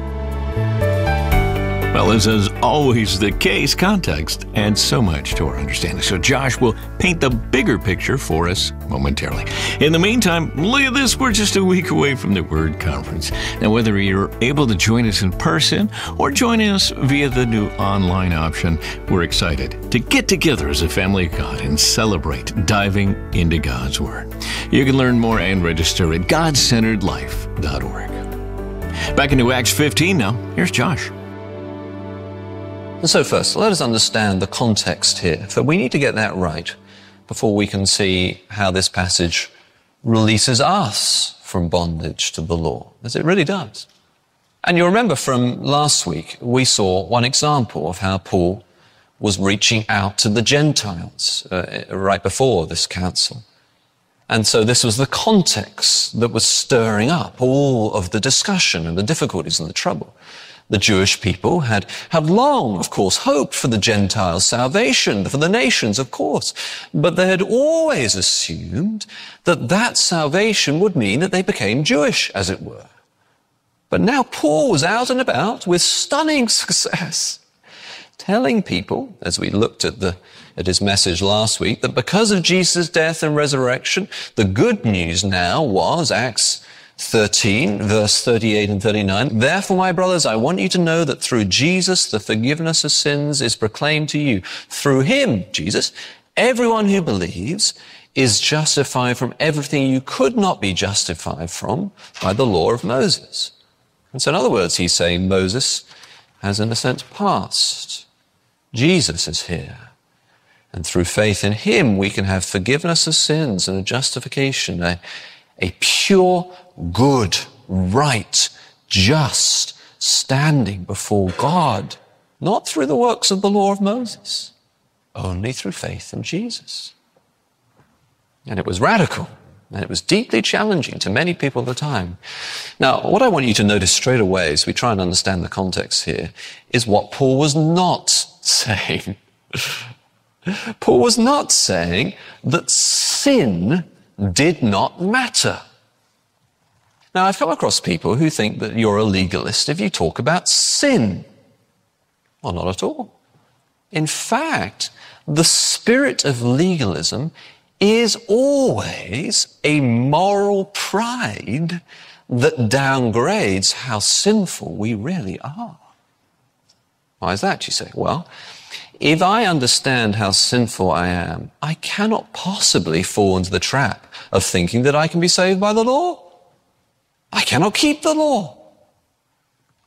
Well, as is always the case, context adds so much to our understanding. So Josh will paint the bigger picture for us momentarily. In the meantime, look at this. We're just a week away from the Word Conference. Now, whether you're able to join us in person or join us via the new online option, we're excited to get together as a family of God and celebrate diving into God's Word. You can learn more and register at god centered life dot org. Back into Acts fifteen now. Here's Josh.
And so first, let us understand the context here, for we need to get that right before we can see how this passage releases us from bondage to the law, as it really does. And you'll remember from last week, we saw one example of how Paul was reaching out to the Gentiles uh, right before this council. And so this was the context that was stirring up all of the discussion and the difficulties and the trouble. The Jewish people had, had long, of course, hoped for the Gentiles' salvation, for the nations, of course. But they had always assumed that that salvation would mean that they became Jewish, as it were. But now Paul was out and about with stunning success, telling people, as we looked at the at his message last week, that because of Jesus' death and resurrection, the good news now was, Acts thirteen, verse thirty-eight and thirty-nine, therefore, my brothers, I want you to know that through Jesus, the forgiveness of sins is proclaimed to you. Through him, Jesus, everyone who believes is justified from everything you could not be justified from by the law of Moses. And so in other words, he's saying Moses has, in a sense, passed. Jesus is here. And through faith in him, we can have forgiveness of sins and a justification, a, a pure, good, right, just standing before God, not through the works of the law of Moses, only through faith in Jesus. And it was radical, and it was deeply challenging to many people at the time. Now, what I want you to notice straight away as we try and understand the context here is what Paul was not saying. Paul was not saying that sin did not matter. Now, I've come across people who think that you're a legalist if you talk about sin. Well, not at all. In fact, the spirit of legalism is always a moral pride that downgrades how sinful we really are. Why is that, you say? Well, if I understand how sinful I am, I cannot possibly fall into the trap of thinking that I can be saved by the law. I cannot keep the law.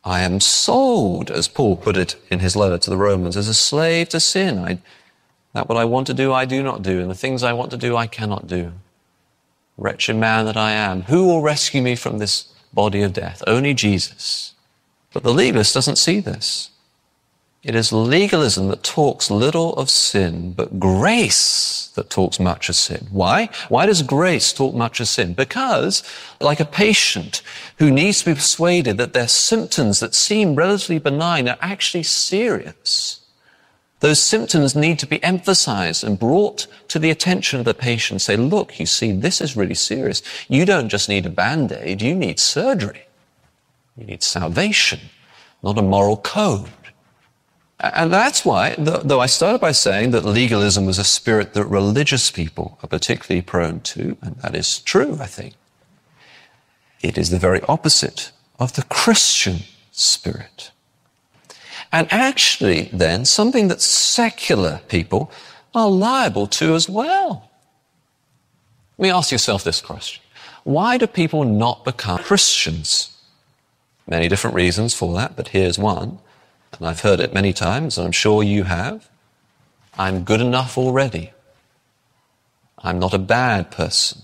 I am sold, as Paul put it in his letter to the Romans, as a slave to sin. I, that what I want to do, I do not do, and the things I want to do, I cannot do. Wretched man that I am, who will rescue me from this body of death? Only Jesus. But the legalist doesn't see this. It is legalism that talks little of sin, but grace that talks much of sin. Why? Why does grace talk much of sin? Because, like a patient who needs to be persuaded that their symptoms that seem relatively benign are actually serious, those symptoms need to be emphasized and brought to the attention of the patient. Say, look, you see, this is really serious. You don't just need a Band-Aid, you need surgery. You need salvation, not a moral code. And that's why, though I started by saying that legalism was a spirit that religious people are particularly prone to, and that is true, I think, it is the very opposite of the Christian spirit. And actually, then, something that secular people are liable to as well. Let me ask yourself this question. Why do people not become Christians? Many different reasons for that, but here's one. And I've heard it many times, and I'm sure you have. I'm good enough already. I'm not a bad person.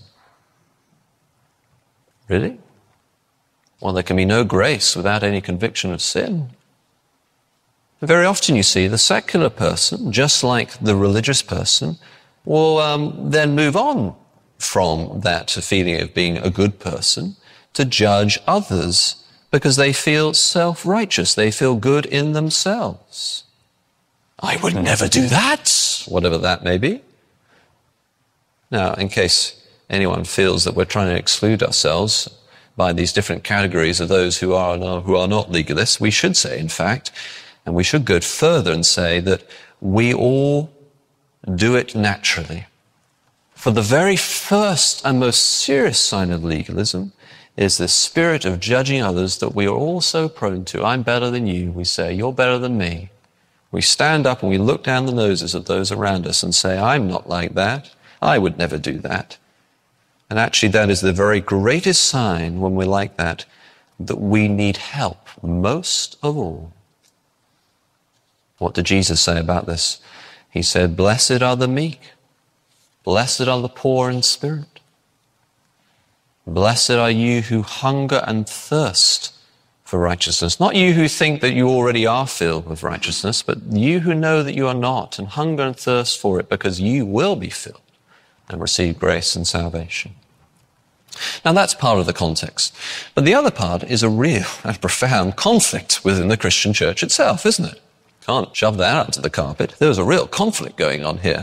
Really? Well, there can be no grace without any conviction of sin. Very often you see the secular person, just like the religious person, will um, then move on from that feeling of being a good person to judge others, because they feel self-righteous. They feel good in themselves. I would never do that, whatever that may be. Now, in case anyone feels that we're trying to exclude ourselves by these different categories of those who are, who are not legalists, we should say, in fact, and we should go further and say that we all do it naturally. For the very first and most serious sign of legalism is the spirit of judging others that we are all so prone to. I'm better than you. We say, you're better than me. We stand up and we look down the noses of those around us and say, I'm not like that. I would never do that. And actually, that is the very greatest sign when we're like that, that we need help most of all. What did Jesus say about this? He said, blessed are the meek. Blessed are the poor in spirit. Blessed are you who hunger and thirst for righteousness. Not you who think that you already are filled with righteousness, but you who know that you are not and hunger and thirst for it, because you will be filled and receive grace and salvation. Now that's part of the context. But the other part is a real and profound conflict within the Christian church itself, isn't it? Can't shove that out to the carpet. There was a real conflict going on here.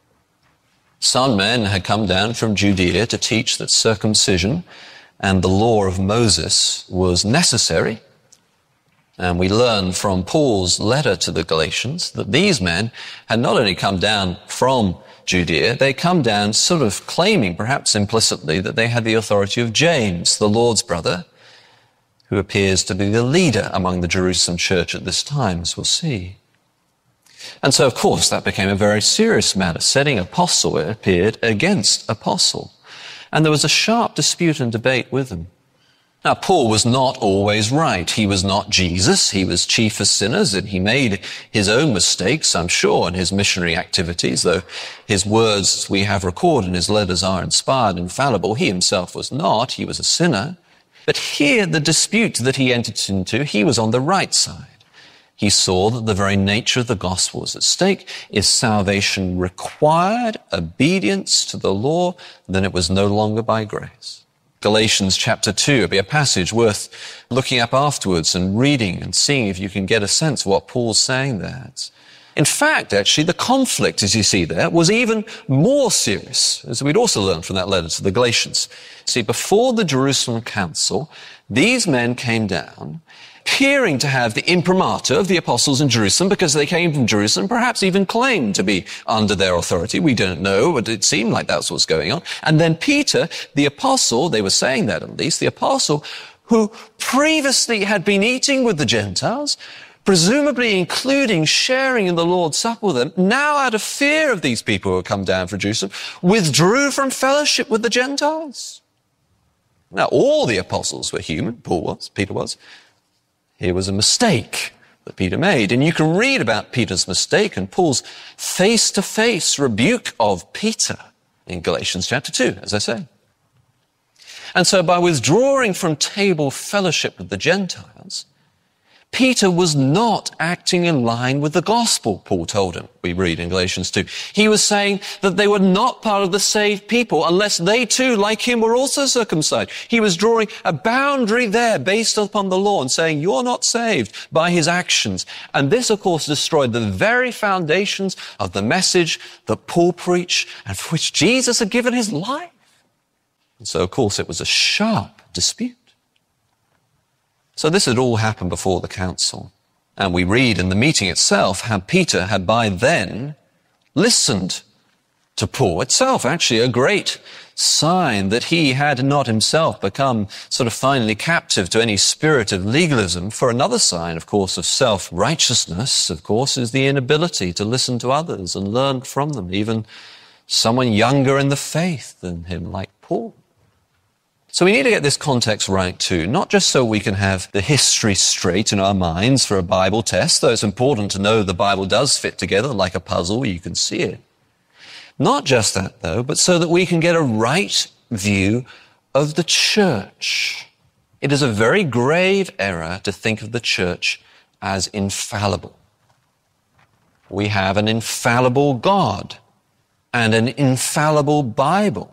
Some men had come down from Judea to teach that circumcision and the law of Moses was necessary. And we learn from Paul's letter to the Galatians that these men had not only come down from Judea, they come down sort of claiming, perhaps implicitly, that they had the authority of James, the Lord's brother, who appears to be the leader among the Jerusalem church at this time, as we'll see. And so, of course, that became a very serious matter, setting apostle, it appeared, against apostle. And there was a sharp dispute and debate with them. Now, Paul was not always right. He was not Jesus. He was chief of sinners, and he made his own mistakes, I'm sure, in his missionary activities, though his words we have recorded in his letters are inspired, infallible. He himself was not. He was a sinner. But here, the dispute that he entered into, he was on the right side. He saw that the very nature of the gospel was at stake. If salvation required obedience to the law, then it was no longer by grace. Galatians chapter two would be a passage worth looking up afterwards and reading and seeing if you can get a sense of what Paul's saying there. It's, in fact, actually, the conflict, as you see there, was even more serious, as we'd also learned from that letter to the Galatians. See, before the Jerusalem council, these men came down appearing to have the imprimatur of the apostles in Jerusalem because they came from Jerusalem, perhaps even claimed to be under their authority. We don't know, but it seemed like that's what's going on. And then Peter, the apostle, they were saying that at least, the apostle who previously had been eating with the Gentiles, presumably including sharing in the Lord's Supper with them, now out of fear of these people who had come down from Jerusalem, withdrew from fellowship with the Gentiles. Now, all the apostles were human. Paul was, Peter was. Here was a mistake that Peter made. And you can read about Peter's mistake and Paul's face-to-face rebuke of Peter in Galatians chapter two, as I say. And so by withdrawing from table fellowship with the Gentiles, Peter was not acting in line with the gospel, Paul told him, we read in Galatians two. He was saying that they were not part of the saved people unless they too, like him, were also circumcised. He was drawing a boundary there based upon the law and saying, you're not saved by his actions. And this, of course, destroyed the very foundations of the message that Paul preached and for which Jesus had given his life. And so, of course, it was a sharp dispute. So this had all happened before the council. And we read in the meeting itself how Peter had by then listened to Paul itself, actually a great sign that he had not himself become sort of finally captive to any spirit of legalism. For another sign, of course, of self-righteousness, of course, is the inability to listen to others and learn from them, even someone younger in the faith than him, like Paul. So we need to get this context right too, not just so we can have the history straight in our minds for a Bible test, though it's important to know the Bible does fit together like a puzzle, you can see it. Not just that though, but so that we can get a right view of the church. It is a very grave error to think of the church as infallible. We have an infallible God and an infallible Bible.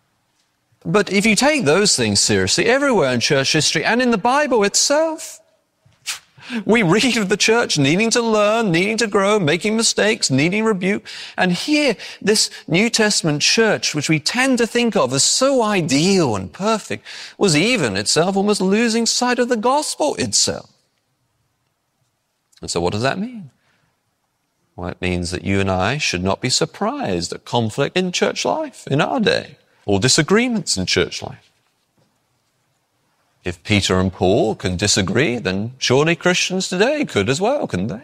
But if you take those things seriously, everywhere in church history and in the Bible itself, we read of the church needing to learn, needing to grow, making mistakes, needing rebuke. And here, this New Testament church, which we tend to think of as so ideal and perfect, was even itself almost losing sight of the gospel itself. And so what does that mean? Well, it means that you and I should not be surprised at conflict in church life in our day, or disagreements in church life. If Peter and Paul can disagree, then surely Christians today could as well, couldn't they?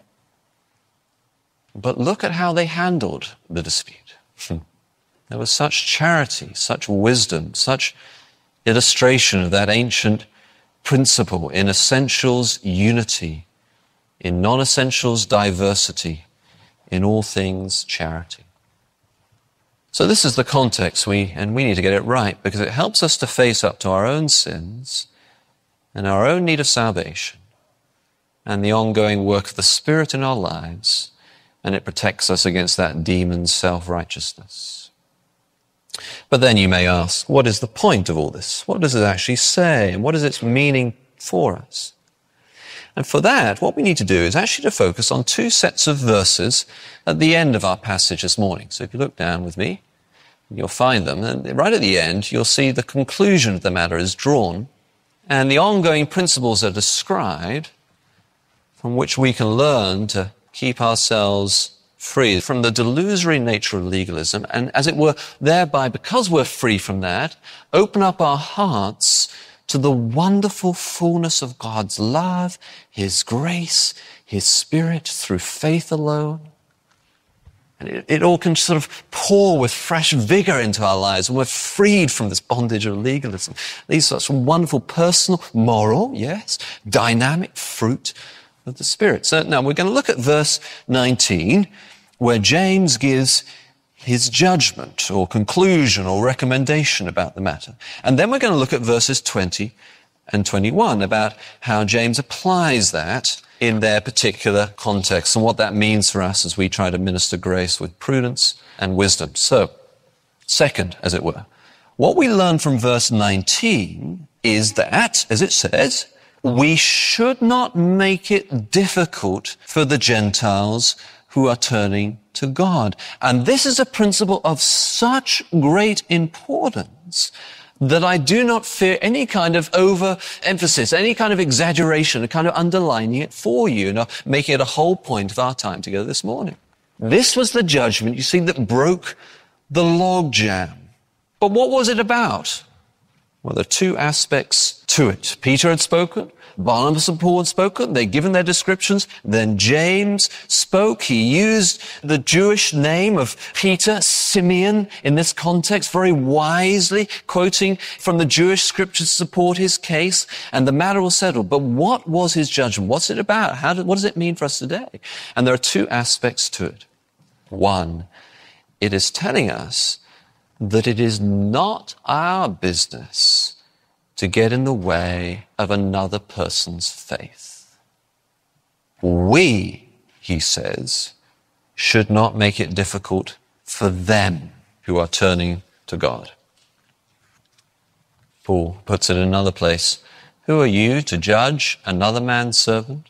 But look at how they handled the dispute. There was such charity, such wisdom, such illustration of that ancient principle: in essentials, unity; in non-essentials, diversity; in all things, charity. So this is the context, we, and we need to get it right, because it helps us to face up to our own sins and our own need of salvation and the ongoing work of the Spirit in our lives, and it protects us against that demon self-righteousness. But then you may ask, what is the point of all this? What does it actually say, and what is its meaning for us? And for that, what we need to do is actually to focus on two sets of verses at the end of our passage this morning. So if you look down with me, you'll find them. And right at the end, you'll see the conclusion of the matter is drawn, and the ongoing principles are described from which we can learn to keep ourselves free from the delusory nature of legalism, and as it were, thereby, because we're free from that, open up our hearts to the wonderful fullness of God's love, His grace, His Spirit through faith alone. And it, it all can sort of pour with fresh vigor into our lives, and we're freed from this bondage of legalism. These are such wonderful personal, moral, yes, dynamic fruit of the Spirit. So now we're going to look at verse nineteen, where James gives his judgment or conclusion or recommendation about the matter. And then we're going to look at verses twenty and twenty-one about how James applies that in their particular context and what that means for us as we try to minister grace with prudence and wisdom. So, second, as it were, what we learn from verse nineteen is that, as it says, we should not make it difficult for the Gentiles who are turning to God. And this is a principle of such great importance that I do not fear any kind of overemphasis, any kind of exaggeration, a kind of underlining it for you, and making it a whole point of our time together this morning. This was the judgment, you see, that broke the logjam. But what was it about? Well, there are two aspects to it. Peter had spoken, Barnabas and Paul had spoken, they'd given their descriptions, then James spoke. He used the Jewish name of Peter, Simeon, in this context, very wisely, quoting from the Jewish scriptures to support his case, and the matter was settled. But what was his judgment? What's it about? How did, what does it mean for us today? And there are two aspects to it. One, it is telling us that it is not our business to get in the way of another person's faith. We, he says, should not make it difficult for them who are turning to God. Paul puts it in another place. Who are you to judge another man's servant?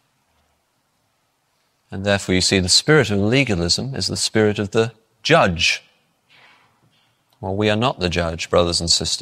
And therefore you see the spirit of legalism is the spirit of the judge. Well, we are not the judge, brothers and sisters.